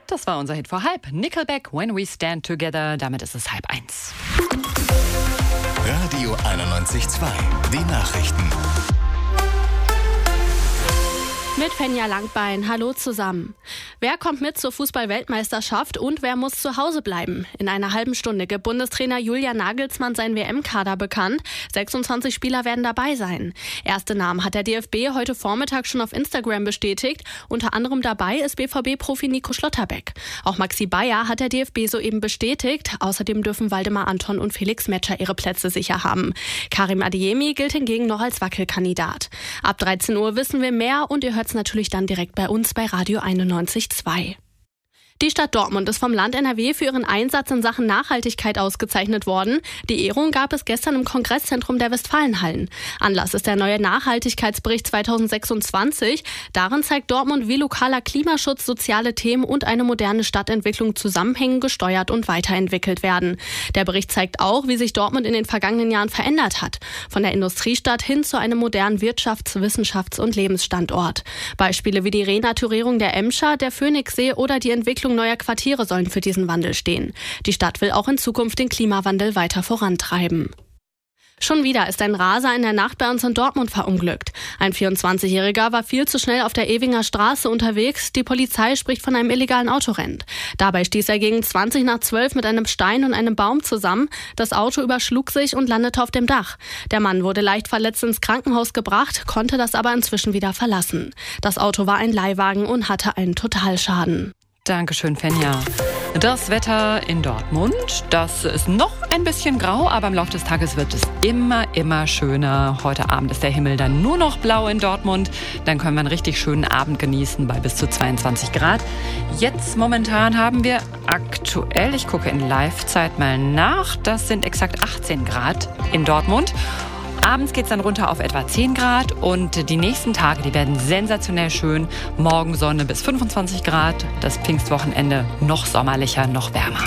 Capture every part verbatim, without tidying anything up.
Das war unser Hit vor halb. Nickelback, When We Stand Together. Damit ist es halb eins. Radio einundneunzig Komma zwei. Die Nachrichten. Mit Fenja Langbein. Hallo zusammen. Wer kommt mit zur Fußball-Weltmeisterschaft und wer muss zu Hause bleiben? In einer halben Stunde gibt Bundestrainer Julian Nagelsmann seinen W M-Kader bekannt. sechsundzwanzig Spieler werden dabei sein. Erste Namen hat der D F B heute Vormittag schon auf Instagram bestätigt. Unter anderem dabei ist B V B-Profi Nico Schlotterbeck. Auch Maxi Bayer hat der D F B soeben bestätigt. Außerdem dürfen Waldemar Anton und Felix Metscher ihre Plätze sicher haben. Karim Adeyemi gilt hingegen noch als Wackelkandidat. Ab dreizehn Uhr wissen wir mehr und ihr hört natürlich dann direkt bei uns bei Radio einundneunzig Komma zwei. Die Stadt Dortmund ist vom Land N R W für ihren Einsatz in Sachen Nachhaltigkeit ausgezeichnet worden. Die Ehrung gab es gestern im Kongresszentrum der Westfalenhallen. Anlass ist der neue Nachhaltigkeitsbericht zweitausendsechsundzwanzig. Darin zeigt Dortmund, wie lokaler Klimaschutz, soziale Themen und eine moderne Stadtentwicklung zusammenhängen, gesteuert und weiterentwickelt werden. Der Bericht zeigt auch, wie sich Dortmund in den vergangenen Jahren verändert hat. Von der Industriestadt hin zu einem modernen Wirtschafts-, Wissenschafts- und Lebensstandort. Beispiele wie die Renaturierung der Emscher, der Phoenixsee oder die Entwicklung neuer Quartiere sollen für diesen Wandel stehen. Die Stadt will auch in Zukunft den Klimawandel weiter vorantreiben. Schon wieder ist ein Raser in der Nacht bei uns in Dortmund verunglückt. Ein vierundzwanzigjähriger war viel zu schnell auf der Ewinger Straße unterwegs. Die Polizei spricht von einem illegalen Autorennen. Dabei stieß er gegen zwanzig nach zwölf mit einem Stein und einem Baum zusammen. Das Auto überschlug sich und landete auf dem Dach. Der Mann wurde leicht verletzt ins Krankenhaus gebracht, konnte das aber inzwischen wieder verlassen. Das Auto war ein Leihwagen und hatte einen Totalschaden. Dankeschön, Fenja. Das Wetter in Dortmund, das ist noch ein bisschen grau, aber im Laufe des Tages wird es immer, immer schöner. Heute Abend ist der Himmel dann nur noch blau in Dortmund. Dann können wir einen richtig schönen Abend genießen bei bis zu zweiundzwanzig Grad. Jetzt momentan haben wir aktuell, ich gucke in Live-Zeit mal nach, das sind exakt achtzehn Grad in Dortmund. Abends geht es dann runter auf etwa zehn Grad und die nächsten Tage, die werden sensationell schön. Morgen Sonne bis fünfundzwanzig Grad, das Pfingstwochenende noch sommerlicher, noch wärmer.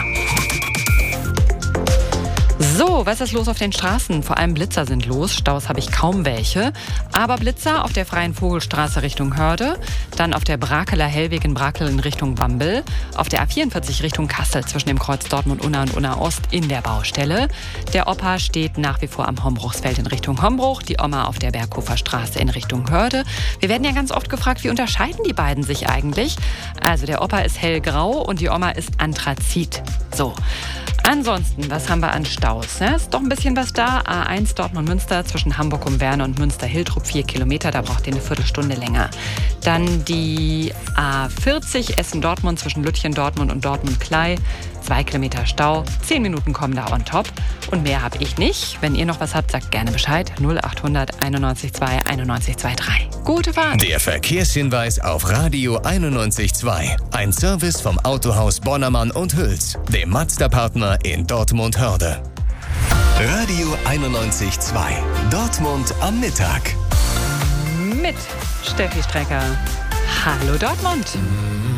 So, was ist los auf den Straßen? Vor allem Blitzer sind los. Staus habe ich kaum welche. Aber Blitzer auf der Freien Vogelstraße Richtung Hörde, dann auf der Brakeler Hellweg in Brakel in Richtung Bambel, auf der A vierundvierzig Richtung Kassel zwischen dem Kreuz Dortmund-Unna und Unna-Ost in der Baustelle. Der Opa steht nach wie vor am Hombruchsfeld in Richtung Hombruch, die Oma auf der Berghofer Straße in Richtung Hörde. Wir werden ja ganz oft gefragt, wie unterscheiden die beiden sich eigentlich? Also der Opa ist hellgrau und die Oma ist Anthrazit. So. Ansonsten, was haben wir an Staus? Ja, ist doch ein bisschen was da. A eins Dortmund-Münster zwischen Hamburg um Werne und Münster-Hiltrup, vier Kilometer, da braucht ihr eine Viertelstunde länger. Dann die A vierzig Essen-Dortmund zwischen Lütchen-Dortmund und Dortmund-Klei, zwei Kilometer Stau, zehn Minuten kommen da on top. Und mehr habe ich nicht. Wenn ihr noch was habt, sagt gerne Bescheid. null achthundert einundneunzig zwei einundneunzig zweiunddreißig. Gute Fahrt. Der Verkehrshinweis auf Radio einundneunzig Komma zwei. Ein Service vom Autohaus Bonnermann und Hüls, dem Mazda-Partner in Dortmund-Hörde. Radio einundneunzig Komma zwei. Dortmund am Mittag. Mit Steffi Strecker. Hallo Dortmund.